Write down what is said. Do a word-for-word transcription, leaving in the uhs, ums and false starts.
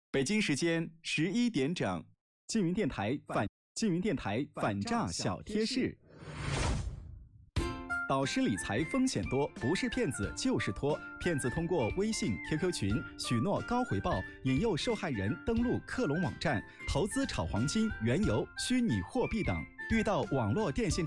北京时间十一点整，缙云电台反缙云电台反诈小贴士。导师理财风险多，不是骗子就是托。骗子通过微信、Q Q 群许诺高回报，引诱受害人登录克隆网站投资炒黄金、原油、虚拟货币等。遇到网络电信诈